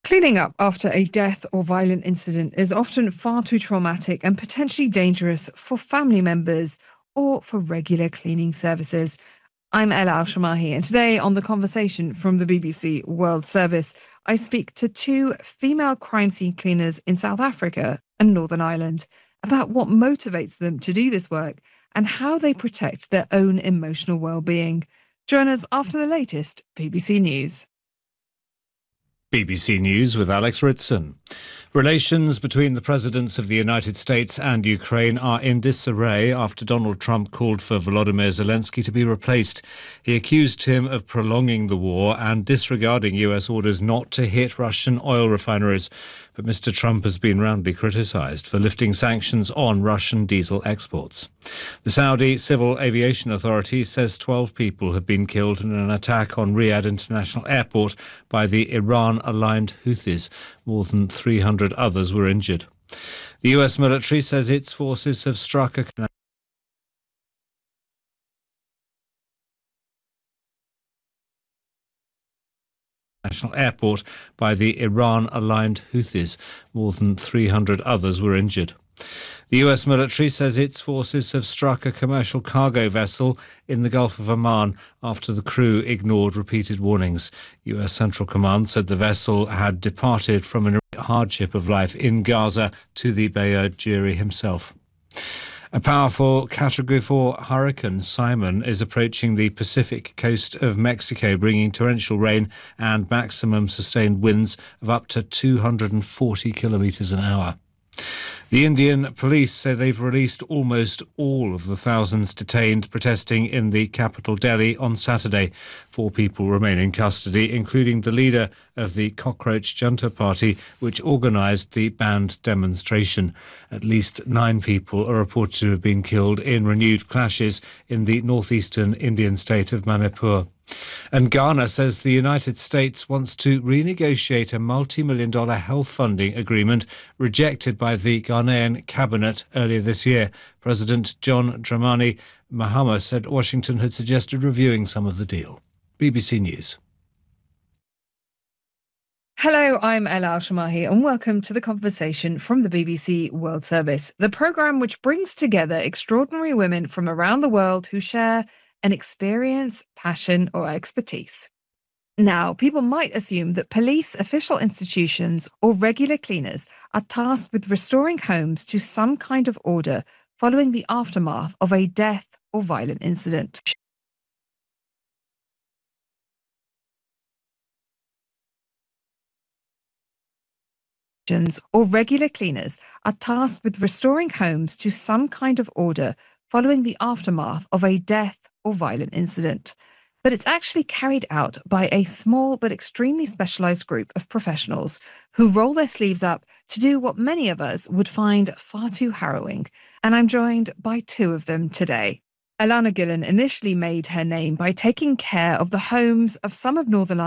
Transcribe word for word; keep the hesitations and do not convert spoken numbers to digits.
Cleaning up after a death or violent incident is often far too traumatic and potentially dangerous for family members or for regular cleaning services. I'm Ella Al-Shamahi, and today on The Conversation from the B B C World Service, I speak to two female crime scene cleaners in South Africa and Northern Ireland about what motivates them to do this work and how they protect their own emotional well-being. Join us after the latest B B C News. B B C News with Alex Ritson. Relations between the presidents of the United States and Ukraine are in disarray after Donald Trump called for Volodymyr Zelensky to be replaced. He accused him of prolonging the war and disregarding U S orders not to hit Russian oil refineries. But Mister Trump has been roundly criticised for lifting sanctions on Russian diesel exports. The Saudi Civil Aviation Authority says twelve people have been killed in an attack on Riyadh International Airport by the Iran-aligned Houthis. More than three hundred others were injured. The U S military says its forces have struck a National Airport by the Iran-aligned Houthis. More than three hundred others were injured. The U S military says its forces have struck a commercial cargo vessel in the Gulf of Oman after the crew ignored repeated warnings. U S Central Command said the vessel had departed from an hardship of life in Gaza to the Bayard Jiri himself. A powerful Category four hurricane, Simon, is approaching the Pacific coast of Mexico, bringing torrential rain and maximum sustained winds of up to two hundred forty kilometres an hour. The Indian police say they've released almost all of the thousands detained protesting in the capital Delhi on Saturday. Four people remain in custody, including the leader of the Cockroach Junta Party, which organised the banned demonstration. At least nine people are reported to have been killed in renewed clashes in the northeastern Indian state of Manipur. And Ghana says the United States wants to renegotiate a multi-million dollar health funding agreement rejected by the Ghanaian cabinet earlier this year. President John Dramani Mahama said Washington had suggested reviewing some of the deal. B B C News. Hello, I'm Ella Al-Shamahi and welcome to The Conversation from the B B C World Service, the programme which brings together extraordinary women from around the world who share an experience, passion or expertise. Now, people might assume that police, official institutions or regular cleaners are tasked with restoring homes to some kind of order following the aftermath of a death or violent incident. Or regular cleaners are tasked with restoring homes to some kind of order following the aftermath of a death or violent incident. But it's actually carried out by a small but extremely specialised group of professionals who roll their sleeves up to do what many of us would find far too harrowing. And I'm joined by two of them today. Alana Gillen initially made her name by taking care of the homes of some of Northern